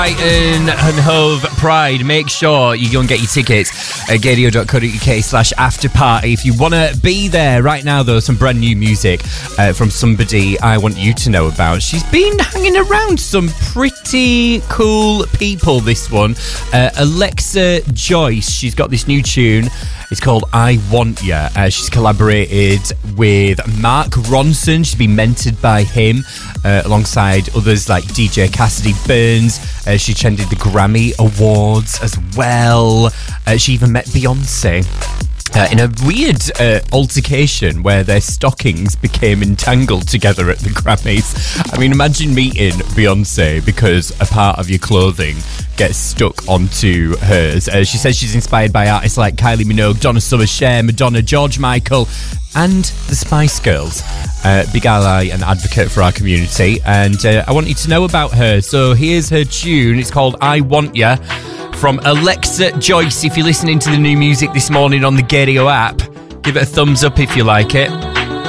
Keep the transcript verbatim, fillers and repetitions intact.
Brighton and Hove Pride. Make sure you go and get your tickets at gadio.co.uk slash after party. If you want to be there right now, though, some brand new music uh, from somebody I want you to know about. She's been hanging around some pretty cool people, this one. Uh, Alexa Joyce. She's got this new tune. It's called I Want Ya. Uh, she's collaborated with Mark Ronson. She's been mentored by him uh, alongside others like D J Cassidy Burns. Uh, she attended the Grammy Awards as well. Uh, she even met Beyonce. Uh, in a weird uh, altercation where their stockings became entangled together at the Grammys. I mean, imagine meeting Beyonce because a part of your clothing gets stuck onto hers. Uh, she says she's inspired by artists like Kylie Minogue, Donna Summer, Cher, Madonna, George Michael, and the Spice Girls. Uh, big ally and advocate for our community, and uh, I want you to know about her. So here's her tune. It's called I Want Ya, from Alexa Joyce. If you're listening to the new music this morning on the Gadio app, give it a thumbs up if you like it.